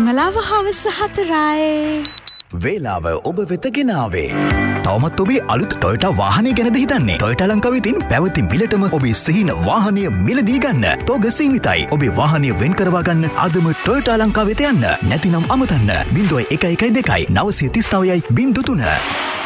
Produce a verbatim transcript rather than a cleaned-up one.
මංගලාව හවස හතරයි. වේලාව ඔබ වෙත ගෙනාවේ. තවමත් ඔබේ අලුත් ටොයෝටා වාහනය ගැනද හිතන්නේ? ටොයෝටා ලංකාවෙතින් පැවති මිලටම ඔබේ සිහින වාහනය මිලදී ගන්න. තෝග සීමිතයි. ඔබේ වාහනය වෙන් කරවා ගන්න අදම ටොයෝටා ලංකාවෙත යන්න. නැතිනම් අමතන්න. බිංදුව එක එක දෙකයි නවසිය තිස් නවයයි බිංදු තුන.